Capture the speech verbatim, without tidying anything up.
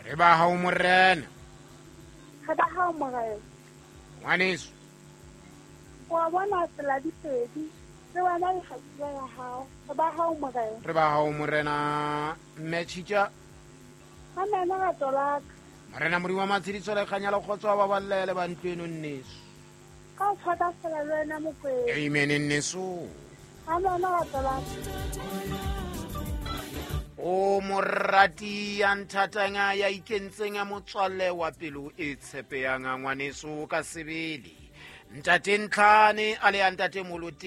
Re ba hao morena. Re ba hao morena. Ngwaneso. Wa bona tsela di pedi. Re wana le khatsi ya hao. Re ba hao morena. Re ba hao morena Mmetšhitša. Ha nna ga tolaka. Morena Modimo wa Matshediso le kganya le kgotso ba ballele ba ntlo eno nneso. Ka o tshwata fela le wena Mokwena. Amen nneso. Ha nna ga tolaka. O morati ya nthatanga ya ikentseng ya motswalle wa pelo e tshepeyang ngwaneso ka sebele. Ntate Ntlhane a le ya ntate Molote